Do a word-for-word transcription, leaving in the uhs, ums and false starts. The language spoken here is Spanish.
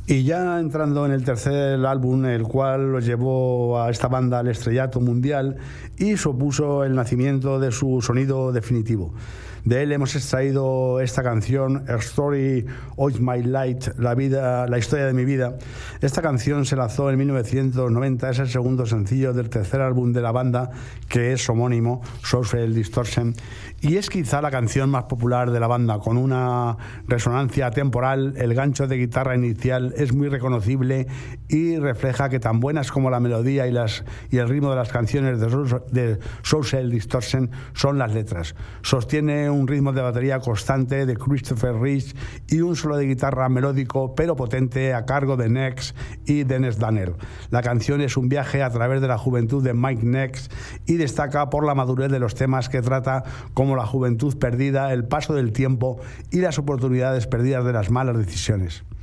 Y ya entrando en el tercer álbum, el cual los llevó a esta banda al estrellato mundial y supuso el nacimiento de su sonido definitivo. De él hemos extraído esta canción, A Story of My Life, la, vida, la historia de mi vida. Esta canción se lanzó en mil novecientos noventa, es el segundo sencillo del tercer álbum de la banda, que es homónimo, Social Distortion, y es quizá la canción más popular de la banda, con una resonancia temporal. El gancho de guitarra inicial es muy reconocible y refleja que tan buenas como la melodía y, las, y el ritmo de las canciones de, de Social Distortion son las letras. Sostiene un ritmo de batería constante de Christopher Rich y un solo de guitarra melódico pero potente a cargo de Nex y Dennis Danner. La canción es un viaje a través de la juventud de Mike Nex y destaca por la madurez de los temas que trata, como la juventud perdida, el paso del tiempo y las oportunidades perdidas de las malas decisiones.